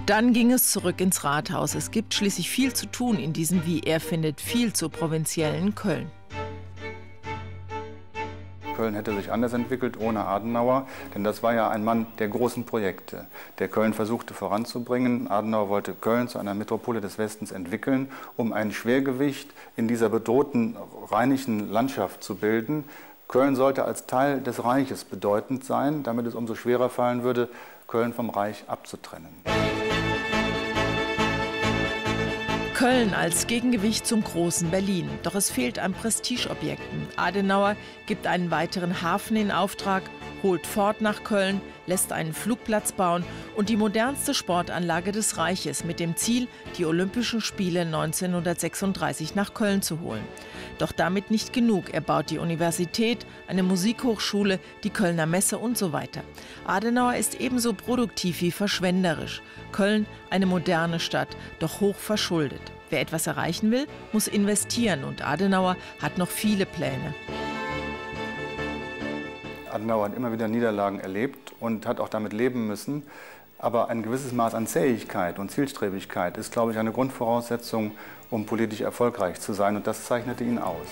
Dann ging es zurück ins Rathaus. Es gibt schließlich viel zu tun in diesem, wie er findet, viel zu provinziellen Köln. Köln hätte sich anders entwickelt ohne Adenauer, denn das war ja ein Mann der großen Projekte, der Köln versuchte voranzubringen. Adenauer wollte Köln zu einer Metropole des Westens entwickeln, um ein Schwergewicht in dieser bedrohten rheinischen Landschaft zu bilden. Köln sollte als Teil des Reiches bedeutend sein, damit es umso schwerer fallen würde, Köln vom Reich abzutrennen. Köln als Gegengewicht zum großen Berlin. Doch es fehlt an Prestigeobjekten. Adenauer gibt einen weiteren Hafen in Auftrag, holt Ford nach Köln, lässt einen Flugplatz bauen und die modernste Sportanlage des Reiches mit dem Ziel, die Olympischen Spiele 1936 nach Köln zu holen. Doch damit nicht genug. Er baut die Universität, eine Musikhochschule, die Kölner Messe und so weiter. Adenauer ist ebenso produktiv wie verschwenderisch. Köln, eine moderne Stadt, doch hoch verschuldet. Wer etwas erreichen will, muss investieren und Adenauer hat noch viele Pläne. Adenauer hat immer wieder Niederlagen erlebt und hat auch damit leben müssen. Aber ein gewisses Maß an Zähigkeit und Zielstrebigkeit ist, glaube ich, eine Grundvoraussetzung, um politisch erfolgreich zu sein. Und das zeichnete ihn aus.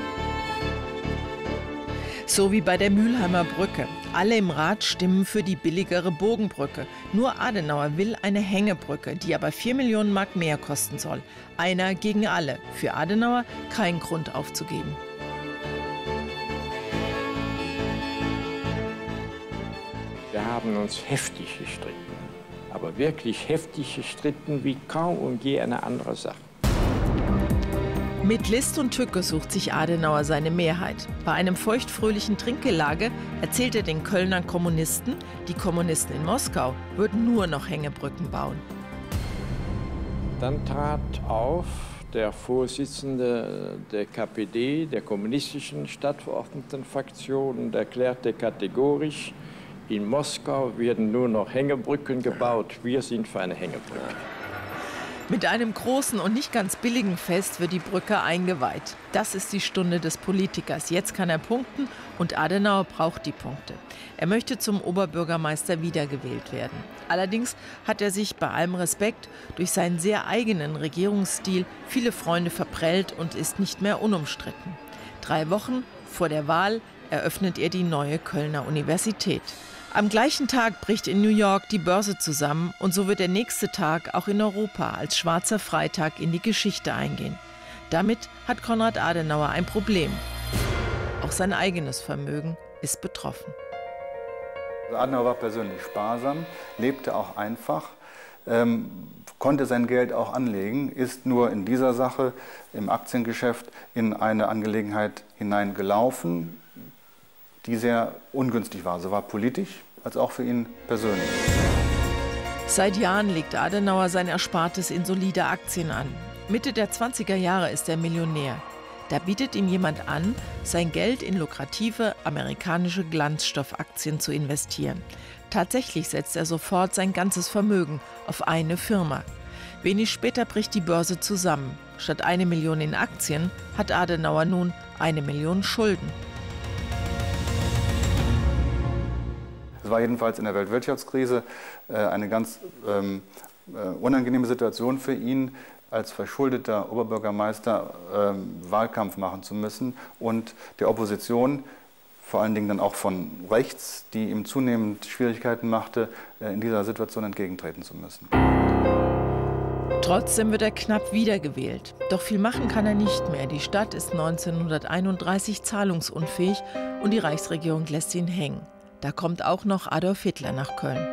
So wie bei der Mülheimer Brücke. Alle im Rat stimmen für die billigere Bogenbrücke. Nur Adenauer will eine Hängebrücke, die aber 4 Millionen Mark mehr kosten soll. Einer gegen alle. Für Adenauer kein Grund aufzugeben. Wir haben uns heftig gestritten, aber wirklich heftig gestritten wie kaum um je eine andere Sache. Mit List und Tücke sucht sich Adenauer seine Mehrheit. Bei einem feuchtfröhlichen Trinkgelage erzählt er den Kölner Kommunisten, die Kommunisten in Moskau würden nur noch Hängebrücken bauen. Dann trat auf der Vorsitzende der KPD, der kommunistischen Stadtverordnetenfraktion, und erklärte kategorisch, in Moskau werden nur noch Hängebrücken gebaut. Wir sind für eine Hängebrücke. Mit einem großen und nicht ganz billigen Fest wird die Brücke eingeweiht. Das ist die Stunde des Politikers. Jetzt kann er punkten und Adenauer braucht die Punkte. Er möchte zum Oberbürgermeister wiedergewählt werden. Allerdings hat er sich bei allem Respekt durch seinen sehr eigenen Regierungsstil viele Freunde verprellt und ist nicht mehr unumstritten. 3 Wochen vor der Wahl eröffnet er die neue Kölner Universität. Am gleichen Tag bricht in New York die Börse zusammen und so wird der nächste Tag auch in Europa als schwarzer Freitag in die Geschichte eingehen. Damit hat Konrad Adenauer ein Problem. Auch sein eigenes Vermögen ist betroffen. Adenauer war persönlich sparsam, lebte auch einfach, konnte sein Geld auch anlegen, ist nur in dieser Sache im Aktiengeschäft in eine Angelegenheit hineingelaufen, die sehr ungünstig war, sowohl politisch als auch für ihn persönlich. Seit Jahren legt Adenauer sein Erspartes in solide Aktien an. Mitte der 20er Jahre ist er Millionär. Da bietet ihm jemand an, sein Geld in lukrative amerikanische Glanzstoffaktien zu investieren. Tatsächlich setzt er sofort sein ganzes Vermögen auf eine Firma. Wenig später bricht die Börse zusammen. Statt 1 Million in Aktien hat Adenauer nun 1 Million Schulden. Es war jedenfalls in der Weltwirtschaftskrise eine ganz unangenehme Situation für ihn, als verschuldeter Oberbürgermeister Wahlkampf machen zu müssen und der Opposition, vor allen Dingen dann auch von rechts, die ihm zunehmend Schwierigkeiten machte, in dieser Situation entgegentreten zu müssen. Trotzdem wird er knapp wiedergewählt. Doch viel machen kann er nicht mehr. Die Stadt ist 1931 zahlungsunfähig und die Reichsregierung lässt ihn hängen. Da kommt auch noch Adolf Hitler nach Köln.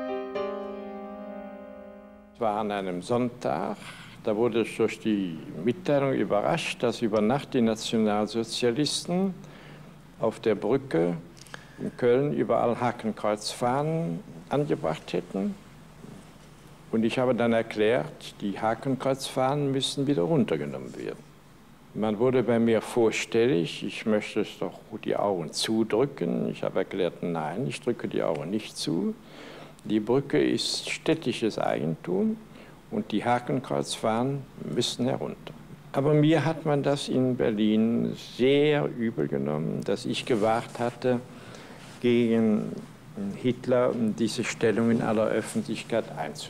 Es war an einem Sonntag, da wurde ich durch die Mitteilung überrascht, dass über Nacht die Nationalsozialisten auf der Brücke in Köln überall Hakenkreuzfahnen angebracht hätten. Und ich habe dann erklärt, die Hakenkreuzfahnen müssen wieder runtergenommen werden. Man wurde bei mir vorstellig, ich möchte es doch die Augen zudrücken. Ich habe erklärt, nein, ich drücke die Augen nicht zu. Die Brücke ist städtisches Eigentum und die Hakenkreuzfahnen müssen herunter. Aber mir hat man das in Berlin sehr übel genommen, dass ich gewagt hatte, gegen Hitler diese Stellung in aller Öffentlichkeit einzunehmen.